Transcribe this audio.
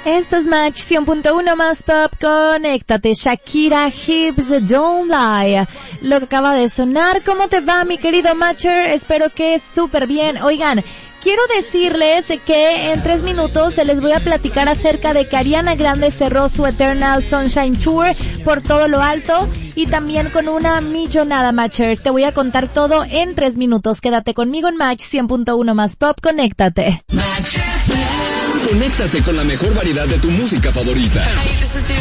Esto es Match 100.1 más pop, conéctate. Shakira, Hips, Don't Lie. Lo que acaba de sonar. ¿Cómo te va, mi querido Matcher? Espero que súper bien. Oigan, quiero decirles que en 3 minutos se les voy a platicar acerca de que Ariana Grande cerró su Eternal Sunshine Tour por todo lo alto y también con una millonada, Matcher. Te voy a contar todo en 3 minutos. Quédate conmigo en Match 100.1 más pop, conéctate. Conéctate con la mejor variedad de tu música favorita.